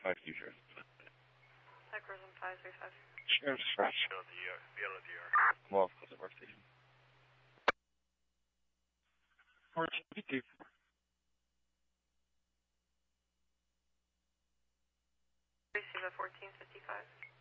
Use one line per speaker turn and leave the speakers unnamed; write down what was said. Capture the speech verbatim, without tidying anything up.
five future.
Microsim five three five.
Sheriff's Dispatch.
Be on the air. Be on the air.
Come off, close the workstation. fourteen fifty-two.
Receive a fourteen fifty-five.